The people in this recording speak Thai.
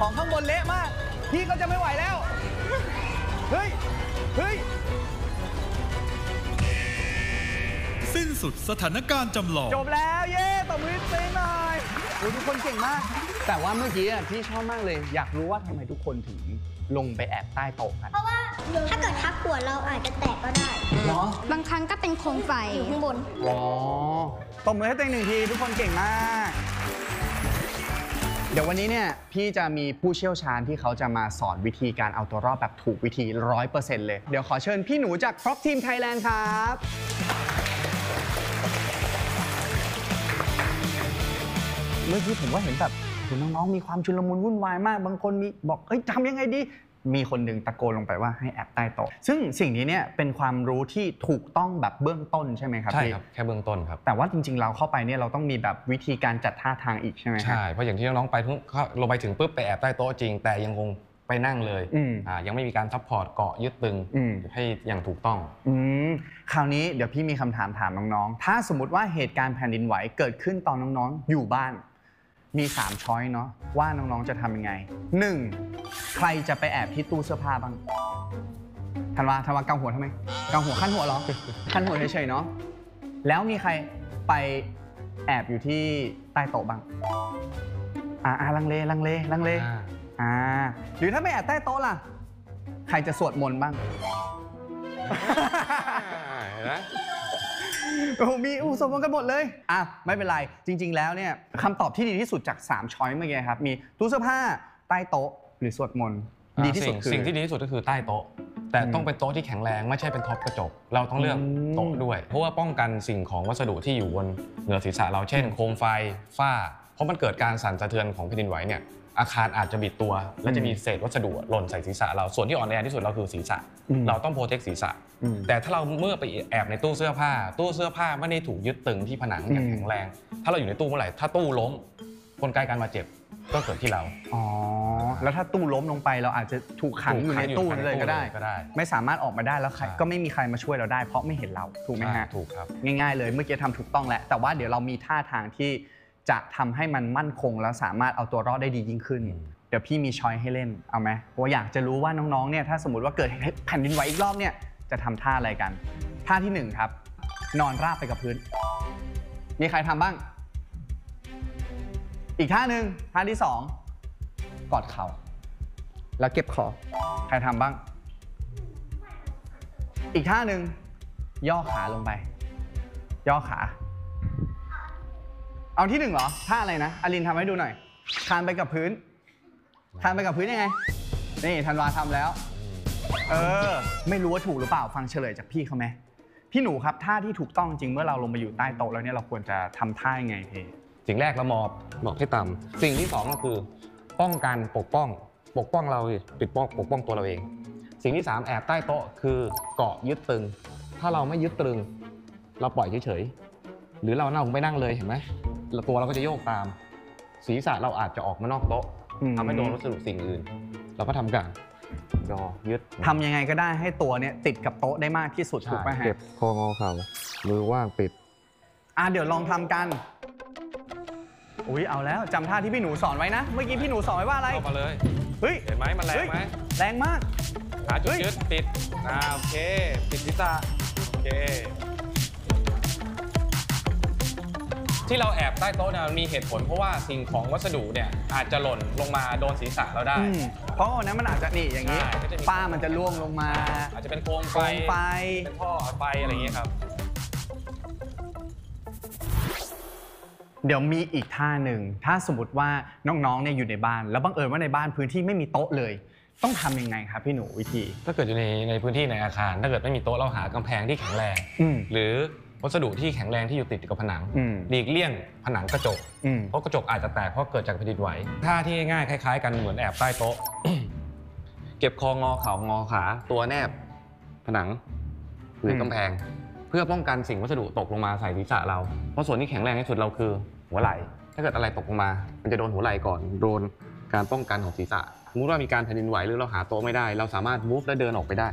ของข้างบนเละมากพี่ก็จะไม่ไหวแล้วเฮ้ยสิ้นสุดสถานการณ์จำลองจบแล้วเย้ตบมือเต้นหน่อยโอ้ทุกคนเก่งมากแต่ว่าเมื่อกี้พี่ชอบมากเลยอยากรู้ว่าทำไมทุกคนถึงลงไปแอบใต้โต๊ะกันเพราะว่าถ้าเกิดทับหัวเราอาจจะแตกก็ได้เนาะบางครั้งก็เป็นโคมไฟอยู่ข้างบนอ๋อตบมือให้ตัวเอง1 ทีทุกคนเก่งมากเดี๋ยววันนี้เนี่ยพี่จะมีผู้เชี่ยวชาญที่เขาจะมาสอนวิธีการเอาตัวรอดแบบถูกวิธี 100% เลยเดี๋ยวขอเชิญพี่หนูจาก Frog Team Thailand ครับเมื่อกี้ผมก็เห็นแบบน้องๆมีความชุลมุนวุ่นวายมากบางคนมีบอกเอ้ยทำยังไงดีมีคนหนึ่งตะโกนลงไปว่าให้แอบใต้โต๊ะซึ่งสิ่งนี้เนี่ยเป็นความรู้ที่ถูกต้องแบบเบื้องต้นใช่ไหมครับใช่ครับแค่เบื้องต้นครับแต่ว่าจริงๆเราเข้าไปเนี่ยเราต้องมีแบบวิธีการจัดท่าทางอีกใช่ไหมใช่เพราะอย่างที่น้องๆไปลงไปถึงปุ๊บไปแอบใต้โต๊ะจริงแต่ยังคงไปนั่งเลยยังไม่มีการซัพพอร์ตเกาะยึดตึงให้อย่างถูกต้องคราวนี้เดี๋ยวพี่มีคำถามถามน้องๆถ้าสมมติว่าเหตุการณ์แผ่นดินไหวเกิดขึ้นตอนน้องๆอยู่บ้านมี3ช้อยเนาะว่าน้องๆจะทำยังไง1ใครจะไปแอบที่ตู้เสื้อผ้าบ้างธันวาเกาหัวทำไมเกาหัวขั้นหัวเหรอขั้นหัวเฉยๆเนาะแล้วมีใครไปแอบอยู่ที่ใต้โต๊ะบ้างลังเลหรือถ้าไม่แอบใต้โต๊ะล่ะใครจะสวดมนต์บ้างโอ้มีสมมติกันหมดเลยไม่เป็นไรจริงๆแล้วเนี่ยคำตอบที่ดีที่สุดจาก3ช้อยเมื่อกี้ครับมีตู้เสื้อผ้าใต้โต๊ะหรือสวดมนต์ดีที่สุดคือสิ่งที่ดีที่สุดก็คือใต้โต๊ะแต่ต้องเป็นโต๊ะที่แข็งแรงไม่ใช่เป็นท็อปกระจกเราต้องเลือกโต๊ะด้วยเพราะว่าป้องกันสิ่งของวัสดุที่อยู่บนเหนือศีรษะเราเช่นโคมไฟฝ้าเพราะมันเกิดการสั่นสะเทือนของแผ่นดินไหวเนี่ยอาคารอาจจะบิดตัวและจะมีเศษวัสดุหล่นใส่ศีรษะเราส่วนที่อ่อนแอที่สุดเราคือศีรษะเราต้องโปรเทคศีรษะแต่ถ้าเราเมื่อไปแอบในตู้เสื้อผ้าไม่ได้ถูกยึดตึงที่ผนังอย่างแข็งแรงถ้าเราอยู่ในตู้เมื่อไหร่ถ้าตู้ล้มกลไกการบาดเจ็บก็เกิดที่เราแล้วถ้าตู้ล้มลงไปเราอาจจะถูกขังอยู่ในตู้นั้นเลยก็ได้ไม่สามารถออกมาได้แล้วก็ไม่มีใครมาช่วยเราได้เพราะไม่เห็นเราถูกไหมฮะถูกครับง่ายๆเลยเมื่อกี้ทำถูกต้องแล้วแต่ว่าเดี๋ยวเรามีท่าทางที่จะทำให้มันมั่นคงแล้วสามารถเอาตัวรอดได้ดียิ่งขึ้นเดี๋ยวพี่มีช้อยให้เล่นเอาไหมเพราะอยากจะรู้ว่าน้องๆเนี่ยถ้าสมมติว่าเกิดแผ่นดินไหวอีกรอบเนี่ยจะทำท่าอะไรกันท่าที่1ครับนอนราบไปกับพื้นมีใครทำบ้างอีกท่าหนึ่งท่าที่2กอดเข่าแล้วเก็บคอใครทำบ้างอีกท่าหนึ่งย่อขาลงไปย่อขาเอาที่1เหรอท่าอะไรนะอลินทำให้ดูหน่อยคานไปกับพื้นยังไงนี่ธันวาทำแล้วไม่รู้ว่าถูกหรือเปล่าฟังเฉลยจากพี่เขาไหมพี่หนูครับท่าที่ถูกต้องจริงเมื่อเราลงไปอยู่ใต้โต๊ะแล้วเนี่ยเราควรจะทำท่ายังไงพี่สิ่งแรกเราหมอบให้ต่ำสิ่งที่2ก็คือป้องกันปกป้องเราปกป้องตัวเราเองสิ่งที่3แอบใต้โต๊ะคือเกาะยึดตึงถ้าเราไม่ยึดตึงเราปล่อยเฉยๆหรือเรานั่งลงไปนั่งเลยเห็นไหมตัวเราก็จะโยกตามศีรษะเราอาจจะออกมานอกโต๊ะทำให้โดนวัสดุสิ่งอื่นเราก็ทำการยึดทำยังไงก็ได้ให้ตัวเนี่ยติดกับโต๊ะได้มากที่สุดถูกไหมฮะเก็บคองอเข่ามือว่างปิดเดี๋ยวลองทำกันเอาแล้วจำท่าที่พี่หนูสอนไว้นะเมื่อกี้พี่หนูสอนไว้ว่าอะไรมาเลยเห็นไหมมันแรงไหมแรงมากหาจุดยึดติดโอเคติดศีรษะโอเคที่เราแอบใต้โต๊ะเนี่ยมีเหตุผลเพราะว่าสิ่งของวัสดุเนี่ยอาจจะหล่นลงมาโดนศีรษะเราได้เพราะนั้นมันอาจจะนี่อย่างนี้ป้ามันจะล่วงลงมาอาจจะเป็นโคมไฟเป็นท่อไฟอะไรอย่างนี้ครับเดี๋ยวมีอีกท่าหนึ่งถ้าสมมติว่าน้องๆเนี่ยอยู่ในบ้านแล้วบังเอิญว่าในบ้านพื้นที่ไม่มีโต๊ะเลยต้องทำยังไงครับพี่หนูวิธีถ้าเกิดอยู่ในพื้นที่ในอาคารถ้าเกิดไม่มีโต๊ะเราหากำแพงที่แข็งแรงหรือวัสดุที่แข็งแรงที่อยู่ติดกับผนังหลีกเลี่ยงผนังกระจกเพราะกระจกอาจจะแตกเพราะเกิดจากแผ่นดินไหวท่าที่ง่ายคล้ายๆกันเหมือนแอบใต้โต๊ะ เก็บคองอเข่างอขาตัวแนบผนังหรือกำแพงเพื่อป้องกันสิ่งวัสดุตกลงมาใส่ศีรษะเราเพราะส่วนที่แข็งแรงที่สุดเราคือหัวไหล่ถ้าเกิดอะไรตกลงมามันจะโดนหัวไหล่ก่อนโดนการป้องกันของศีรษะสมมติว่ามีการแผ่นดินไหวหรือเราหาโต๊ะไม่ได้เราสามารถ move และเดินออกไปได้